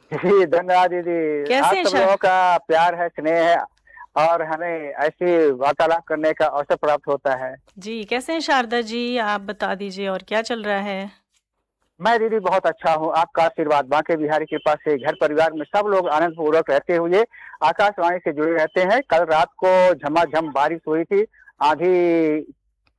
जी, धन्यवाद दीदी। कैसे आप हैं सब लोगों का प्यार है, स्नेह है और हमें ऐसी वार्तालाप करने का अवसर प्राप्त होता है। जी, कैसे हैं शारदा जी? आप बता दीजिए और क्या चल रहा है? मैं दीदी बहुत अच्छा हूँ, आपका आशीर्वाद बांके बिहारी की कृपा से घर परिवार में सब लोग आनंद पूर्वक रहते हुए आकाशवाणी से जुड़े रहते हैं। कल रात को झमाझम बारिश हुई थी, आंधी